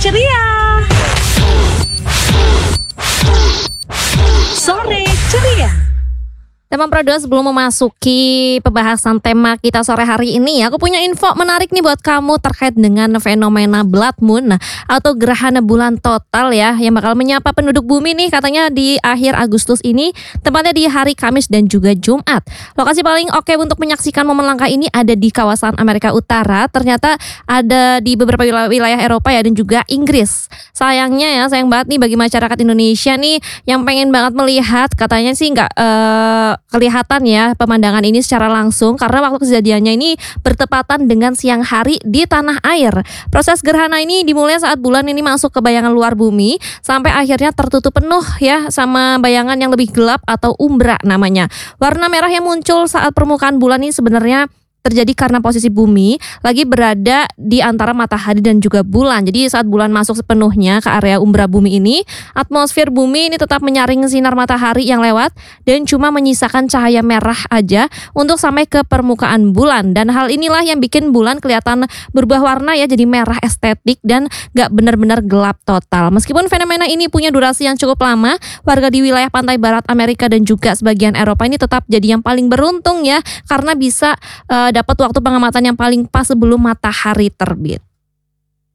ceria. Sore ceria. Teman Pro2 sebelum memasuki pembahasan tema kita sore hari ini, aku punya info menarik nih buat kamu terkait dengan fenomena blood moon atau gerhana bulan total ya, yang bakal menyapa penduduk bumi nih katanya di akhir Agustus ini, tepatnya di hari Kamis dan juga Jumat. Lokasi paling oke untuk menyaksikan momen langka ini ada di kawasan Amerika Utara, ternyata ada di beberapa wilayah Eropa ya dan juga Inggris. Sayangnya ya, sayang banget nih bagi masyarakat Indonesia nih yang pengen banget melihat, katanya sih nggak kelihatan ya pemandangan ini secara langsung karena waktu kejadiannya ini bertepatan dengan siang hari di tanah air. Proses gerhana ini dimulai saat bulan ini masuk ke bayangan luar bumi sampai akhirnya tertutup penuh ya sama bayangan yang lebih gelap atau umbra namanya. Warna merah yang muncul saat permukaan bulan ini sebenarnya terjadi karena posisi bumi lagi berada di antara matahari dan juga bulan. Jadi saat bulan masuk sepenuhnya ke area umbra bumi ini, atmosfer bumi ini tetap menyaring sinar matahari yang lewat dan cuma menyisakan cahaya merah aja untuk sampai ke permukaan bulan. Dan hal inilah yang bikin bulan kelihatan berubah warna ya, jadi merah estetik dan gak benar-benar gelap total. Meskipun fenomena ini punya durasi yang cukup lama, warga di wilayah pantai barat Amerika dan juga sebagian Eropa ini tetap jadi yang paling beruntung ya, karena bisa dapat waktu pengamatan yang paling pas sebelum matahari terbit.